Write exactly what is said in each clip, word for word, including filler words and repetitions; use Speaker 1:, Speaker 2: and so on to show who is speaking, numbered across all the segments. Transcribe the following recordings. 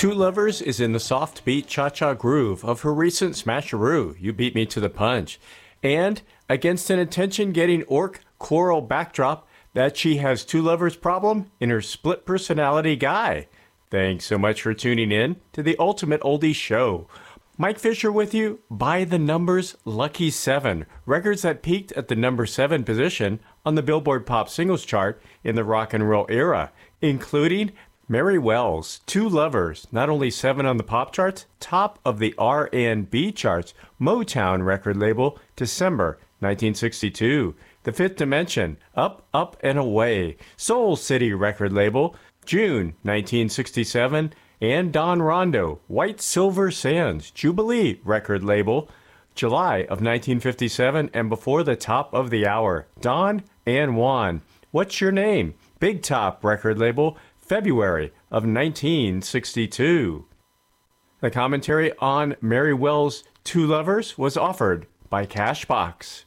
Speaker 1: Two Lovers is in the soft beat cha-cha groove of her recent smasheroo, You Beat Me to the Punch, and against an attention-getting orc choral backdrop that she has two lovers problem in her split personality guy. Thanks so much for tuning in to the Ultimate Oldie Show. Mike Fisher with you, By the Numbers Lucky seven, records that peaked at the number seven position on the Billboard Pop Singles Chart in the rock and roll era, including Mary Wells, Two Lovers, not only seven on the pop charts, top of the R and B charts, Motown record label, December nineteen sixty-two. The Fifth Dimension, Up, Up and Away, Soul City record label, June nineteen sixty-seven. And Don Rondo, White Silver Sands, Jubilee record label, July of nineteen fifty-seven. And before the top of the hour, Don and Juan, What's Your Name, Big Top record label, February of nineteen sixty-two. The commentary on Mary Wells' Two Lovers was offered by Cashbox.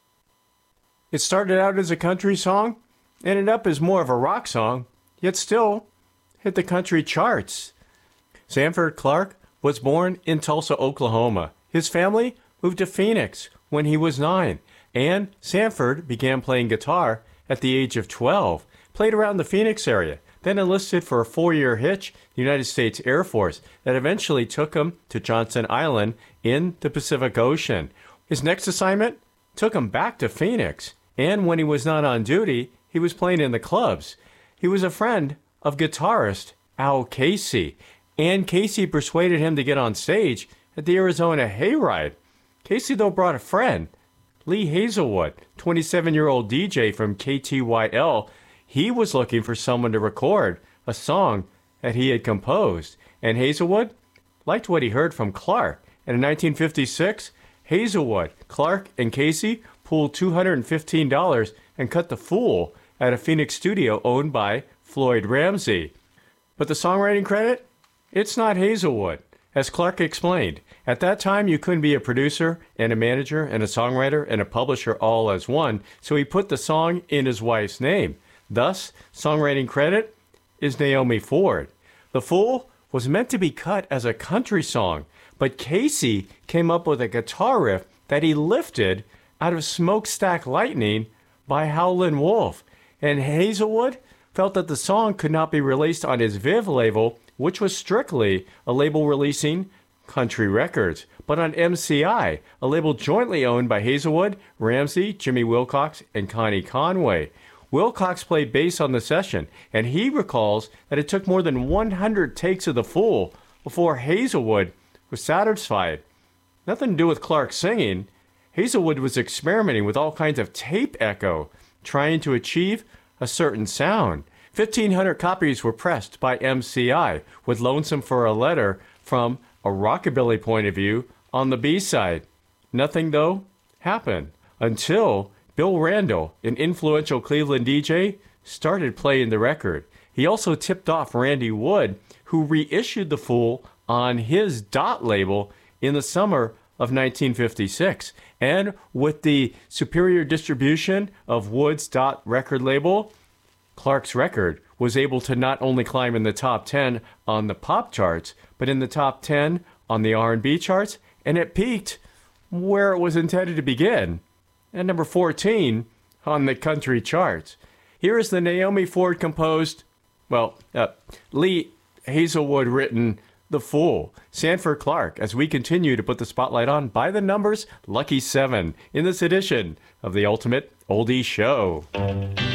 Speaker 1: It started out as a country song, ended up as more of a rock song, yet still hit the country charts. Sanford Clark was born in Tulsa, Oklahoma. His family moved to Phoenix when he was nine, and Sanford began playing guitar at the age of twelve, played around the Phoenix area, then enlisted for a four-year hitch in the United States Air Force that eventually took him to Johnson Island in the Pacific Ocean. His next assignment took him back to Phoenix, and when he was not on duty, he was playing in the clubs. He was a friend of guitarist Al Casey, and Casey persuaded him to get on stage at the Arizona Hayride. Casey, though, brought a friend, Lee Hazelwood, twenty-seven-year-old D J from K T Y L. He was looking for someone to record a song that he had composed, and Hazelwood liked what he heard from Clark. And in nineteen fifty-six, Hazelwood, Clark, and Casey pooled two hundred fifteen dollars and cut the Fool at a Phoenix studio owned by Floyd Ramsey. But the songwriting credit? It's not Hazelwood. As Clark explained, at that time you couldn't be a producer and a manager and a songwriter and a publisher all as one, so he put the song in his wife's name. Thus, songwriting credit is Naomi Ford. The Fool was meant to be cut as a country song, but Casey came up with a guitar riff that he lifted out of Smokestack Lightning by Howlin' Wolf. And Hazelwood felt that the song could not be released on his Viv label, which was strictly a label releasing country records, but on M C I, a label jointly owned by Hazelwood, Ramsey, Jimmy Wilcox, and Connie Conway. Wilcox played bass on the session, and he recalls that it took more than one hundred takes of The Fool before Hazelwood was satisfied. Nothing to do with Clark singing. Hazelwood was experimenting with all kinds of tape echo, trying to achieve a certain sound. fifteen hundred copies were pressed by M C I, with Lonesome for a Letter from a rockabilly point of view on the B-side. Nothing, though, happened until Bill Randall, an influential Cleveland D J, started playing the record. He also tipped off Randy Wood, who reissued The Fool on his Dot label in the summer of nineteen fifty-six. And with the superior distribution of Wood's Dot record label, Clark's record was able to not only climb in the top ten on the pop charts, but in the top ten on the R and B charts, and it peaked where it was intended to begin, at number fourteen on the country charts. Here is the Naomi Ford composed, well, uh, Lee Hazelwood written The Fool, Sanford Clark, as we continue to put the spotlight on By the Numbers Lucky seven in this edition of the Ultimate Oldie Show.